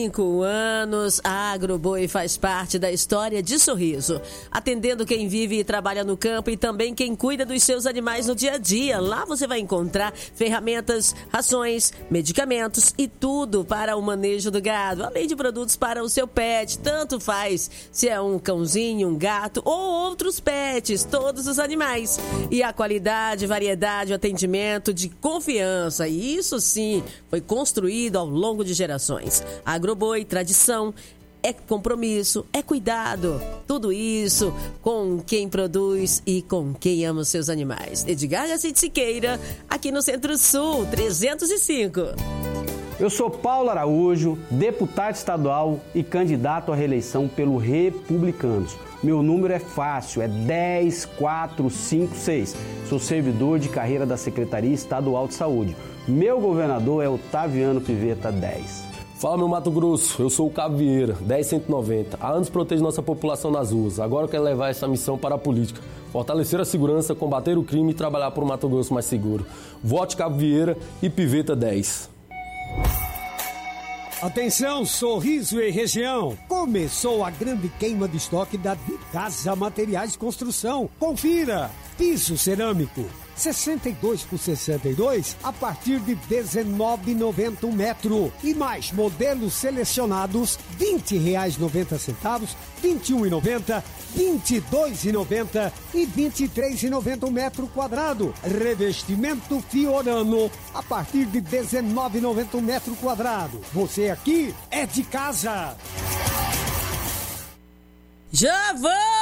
5 anos, a Agroboi faz parte da história de Sorriso, atendendo quem vive e trabalha no campo e também quem cuida dos seus animais no dia a dia. Lá você vai encontrar ferramentas, rações, medicamentos e tudo para o manejo do gado, além de produtos para o seu pet, tanto faz se é um cãozinho, um gato ou outros pets, todos os animais. E a qualidade, variedade, o atendimento de confiança, e isso sim foi construído ao longo de gerações. A Agroboi, tradição, é compromisso, é cuidado. Tudo isso com quem produz e com quem ama os seus animais. Edgar Garcia de Siqueira, aqui no Centro-Sul, 305. Eu sou Paulo Araújo, deputado estadual e candidato à reeleição pelo Republicanos. Meu número é fácil, é 10456. Sou servidor de carreira da Secretaria Estadual de Saúde. Meu governador é Otaviano Piveta 10. Fala, meu Mato Grosso, eu sou o Cabo Vieira, 10190. Há anos protejo nossa população nas ruas. Agora eu quero levar essa missão para a política. Fortalecer a segurança, combater o crime e trabalhar por um Mato Grosso mais seguro. Vote Cabo Vieira e Piveta 10. Atenção, Sorriso e região. Começou a grande queima de estoque da De Casa Materiais de Construção. Confira. Piso cerâmico 62 por 62 a partir de R$19,90 um metro. E mais modelos selecionados R$20,90, R$21,90, R$22,90 e R$23,90 um metro quadrado. Revestimento Fiorano a partir de R$19,90 um metro quadrado. Você aqui é de casa. Já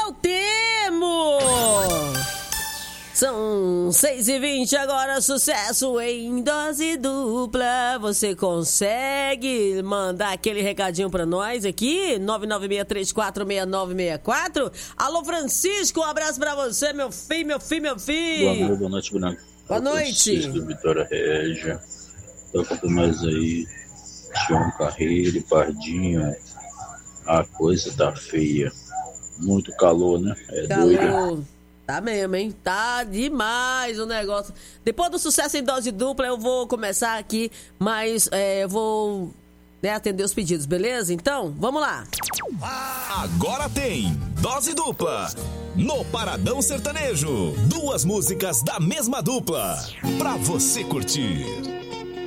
voltemos! São 6h20 agora, sucesso em dose dupla. Você consegue mandar aquele recadinho pra nós aqui? 996346964. Alô, Francisco, um abraço pra você, meu filho. Boa noite, Branco. Boa noite. Francisco, Vitória Régia. Toca por nós aí. João Carreiro, Pardinho. A coisa tá feia. Muito calor, né? Doido. Tá mesmo, hein? Tá demais o negócio. Depois do sucesso em dose dupla, eu vou começar aqui, mas eu vou atender os pedidos, beleza? Então, vamos lá. Agora tem dose dupla no Paradão Sertanejo. 2 músicas da mesma dupla pra você curtir.